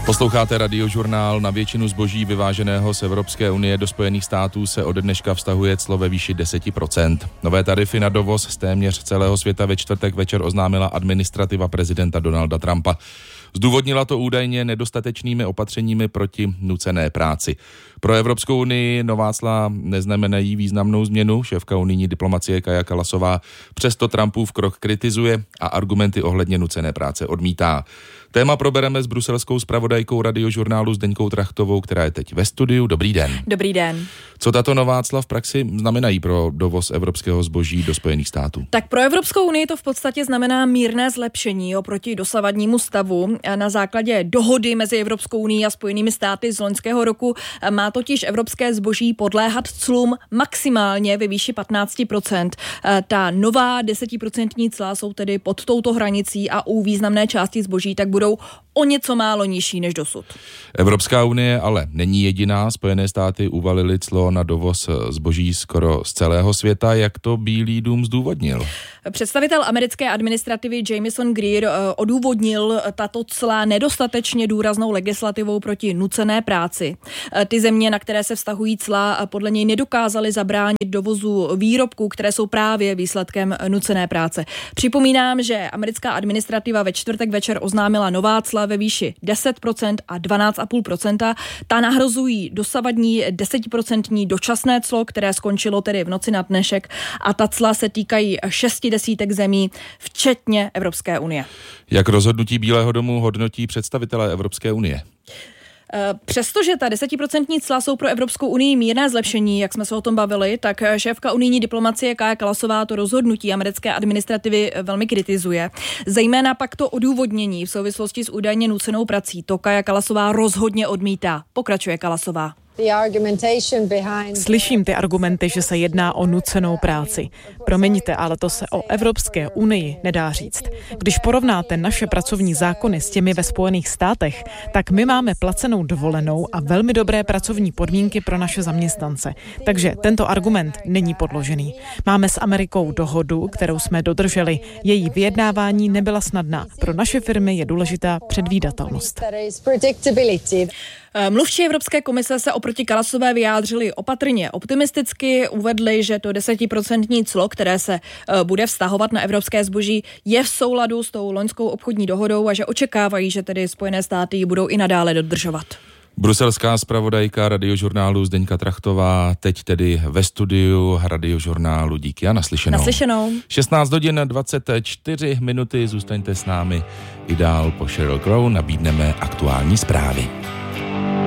Posloucháte Radiožurnál. Na většinu zboží vyváženého z Evropské unie do Spojených států se ode dneška vztahuje clo ve výši 10%. Nové tarify na dovoz z téměř celého světa ve čtvrtek večer oznámila administrativa prezidenta Donalda Trumpa. Zdůvodnila to údajně nedostatečnými opatřeními proti nucené práci. Pro Evropskou unii nová cla neznamenají významnou změnu. Šéfka unijní diplomacie Kaja Kallasová přesto Trumpův krok kritizuje a argumenty ohledně nucené práce odmítá. Téma probereme s bruselskou zpravodajkou Radiožurnálu Zdeňkou Trachtovou, která je teď ve studiu. Dobrý den. Dobrý den. Co tato nová cla v praxi znamenají pro dovoz evropského zboží do Spojených států? Tak pro Evropskou unii to v podstatě znamená mírné zlepšení oproti dosavadnímu stavu. Na základě dohody mezi Evropskou unií a Spojenými státy z loňského roku má totiž evropské zboží podléhat clům maximálně ve výši 15%. Ta nová 10% cla jsou tedy pod touto hranicí a u významné části zboží tak budou o něco málo nižší než dosud. Evropská unie ale není jediná. Spojené státy uvalily clo na dovoz zboží skoro z celého světa. Jak to Bílý dům zdůvodnil? Představitel americké administrativy Jamieson Greer odůvodnil tato cla nedostatečně důraznou legislativou proti nucené práci. Ty země, na které se vztahují cla, podle něj nedokázaly zabránit dovozu výrobků, které jsou právě výsledkem nucené práce. Připomínám, že americká administrativa ve čtvrtek večer oznámila nová cla ve výši 10% a 12,5%. Ta nahrazují dosavadní 10% dočasné clo, které skončilo tedy v noci na dnešek, a ta cla se týkají 6 desítek zemí, včetně Evropské unie. Jak rozhodnutí Bílého domu hodnotí představitelé Evropské unie? Přestože ta 10% cla jsou pro Evropskou unii mírné zlepšení, jak jsme se o tom bavili, tak šéfka unijní diplomacie Kaja Kallasová to rozhodnutí americké administrativy velmi kritizuje. Zejména pak to odůvodnění v souvislosti s údajně nucenou prací. To Kaja Kallasová rozhodně odmítá. Pokračuje Kallasová. Slyším ty argumenty, že se jedná o nucenou práci. Promiňte, ale to se o Evropské unii nedá říct. Když porovnáte naše pracovní zákony s těmi ve Spojených státech, tak my máme placenou dovolenou a velmi dobré pracovní podmínky pro naše zaměstnance. Takže tento argument není podložený. Máme s Amerikou dohodu, kterou jsme dodrželi. Její vyjednávání nebyla snadná. Pro naše firmy je důležitá předvídatelnost. Mluvčí Evropské komise se oproti Kallasové vyjádřili opatrně optimisticky, uvedli, že to 10% clo, které se bude vztahovat na evropské zboží, je v souladu s tou loňskou obchodní dohodou a že očekávají, že tedy Spojené státy ji budou i nadále dodržovat. Bruselská zpravodajka Radiožurnálu Zdeňka Trachtová, teď tedy ve studiu Radiožurnálu. Díky a naslyšenou. Naslyšenou. 16 hodin 24 minuty, zůstaňte s námi i dál. Po Sheryl Crow nabídneme aktuální zprávy.